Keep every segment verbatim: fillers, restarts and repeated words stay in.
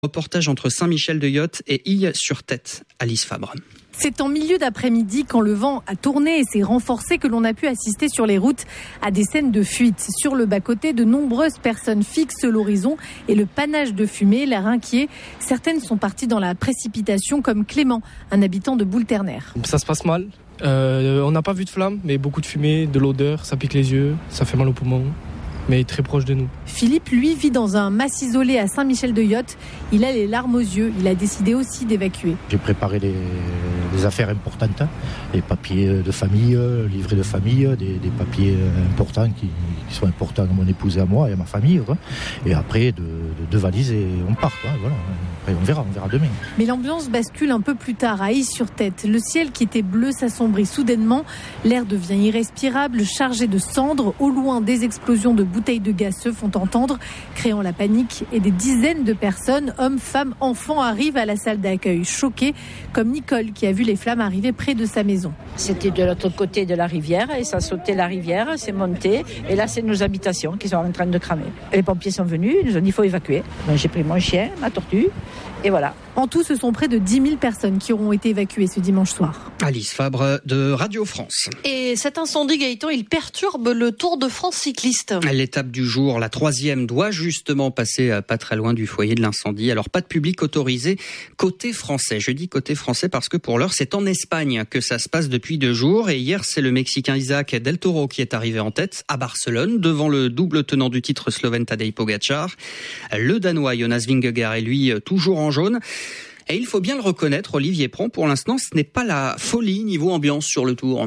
Reportage entre Saint-Michel-de-Yotte et Ille-sur-Tête. Alice Fabre. C'est en milieu d'après-midi, quand le vent a tourné et s'est renforcé, que l'on a pu assister sur les routes à des scènes de fuite. Sur le bas-côté, de nombreuses personnes fixent l'horizon et le panache de fumée, l'air inquiet. Certaines sont parties dans la précipitation, comme Clément, un habitant de Boule-Ternaire. Ça se passe mal. Euh, on n'a pas vu de flammes, mais beaucoup de fumée, de l'odeur, ça pique les yeux, ça fait mal aux poumons. Mais très proche de nous. Philippe, lui, vit dans un mas isolé à Saint-Michel-de-Yotte. Il a les larmes aux yeux. Il a décidé aussi d'évacuer. J'ai préparé les, les affaires importantes, les papiers de famille, livrets de famille, des, des papiers importants qui, qui sont importants à mon épouse et à moi et à ma famille. Quoi. Et après, deux de, de valises et on part. Quoi. Voilà. Après, on verra, on verra demain. Mais l'ambiance bascule un peu plus tard à Ille-sur-Tête. Le ciel qui était bleu s'assombrit soudainement. L'air devient irrespirable, chargé de cendres. Au loin, des explosions de bouteilles de gaz se font entendre, créant la panique, et des dizaines de personnes, hommes, femmes, enfants, arrivent à la salle d'accueil, choqués, comme Nicole qui a vu les flammes arriver près de sa maison. C'était de l'autre côté de la rivière et ça sautait la rivière, c'est monté et là c'est nos habitations qui sont en train de cramer. Les pompiers sont venus, ils nous ont dit il faut évacuer. Donc j'ai pris mon chien, ma tortue et voilà. En tout, ce sont près de dix mille personnes qui auront été évacuées ce dimanche soir. Alice Fabre de Radio France. Et cet incendie, Gaëtan, il perturbe le Tour de France cycliste. L'étape du jour, la troisième, doit justement passer pas très loin du foyer de l'incendie. Alors pas de public autorisé côté français. Je dis côté français parce que pour l'heure, c'est en Espagne que ça se passe depuis deux jours. Et hier, c'est le Mexicain Isaac Del Toro qui est arrivé en tête à Barcelone, devant le double tenant du titre slovène Tadej Pogačar. Le Danois Jonas Vingegaard est lui toujours en jaune. Et il faut bien le reconnaître, Olivier Pron, pour l'instant, ce n'est pas la folie niveau ambiance sur le Tour.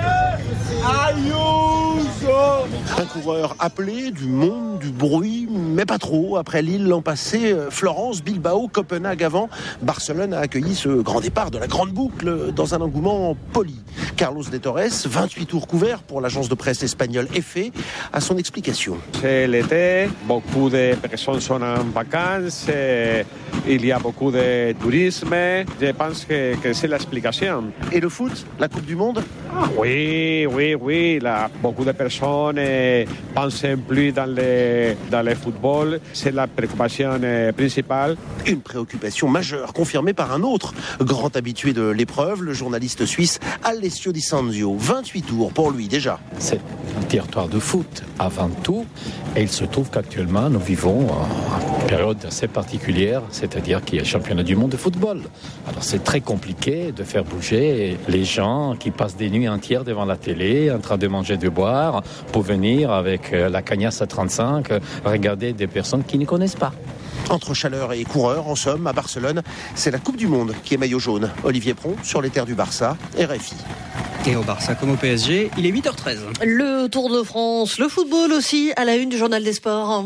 Un coureur appelé, du monde, du bruit, mais pas trop. Après Lille l'an passé, Florence, Bilbao, Copenhague avant, Barcelone a accueilli ce grand départ de la grande boucle dans un engouement poli. Carlos de Torres, vingt-huit tours couverts pour l'agence de presse espagnole E F E, a son explication. C'est l'été, beaucoup de personnes sont en vacances, il y a beaucoup de tourisme. Je pense que, que c'est l'explication. Et le foot, la Coupe du Monde ? Ah, oui, oui, oui. Là, beaucoup de personnes ne pensent plus dans le, dans le football. C'est la préoccupation principale. Une préoccupation majeure, confirmée par un autre grand habitué de l'épreuve, le journaliste suisse Alessio Di Sanzio. vingt-huit tours pour lui déjà. C'est un territoire de foot avant tout. Et il se trouve qu'actuellement, nous vivons une période assez particulière, c'est-à-dire qu'il y a le championnat du monde de football. Alors c'est très compliqué de faire bouger les gens qui passent des nuits entières devant la télé, en train de manger, de boire, pour venir avec la cagnasse à trente-cinq, regarder des personnes qui ne connaissent pas. Entre chaleur et coureurs, en somme, à Barcelone, c'est la Coupe du Monde qui est maillot jaune. Olivier Pron, sur les terres du Barça, R F I. Et au Barça comme au P S G, il est huit heures treize. Le Tour de France, le football aussi, à la une du Journal des Sports.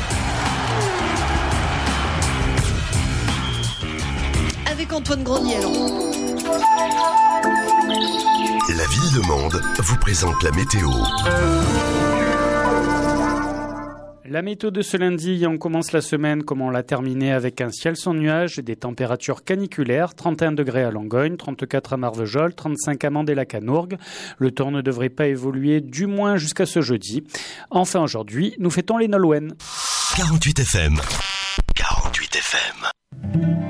Avec Antoine Grenier, alors. La ville de Mende vous présente la météo. La météo de ce lundi, on commence la semaine comme on l'a terminé avec un ciel sans nuages et des températures caniculaires, trente et un degrés à Langogne, trente-quatre à Marvejols, trente-cinq à Mende et la Canourgue. Le temps ne devrait pas évoluer du moins jusqu'à ce jeudi. Enfin aujourd'hui, nous fêtons les Nolwenn. quarante-huit F M. quarante-huit F M.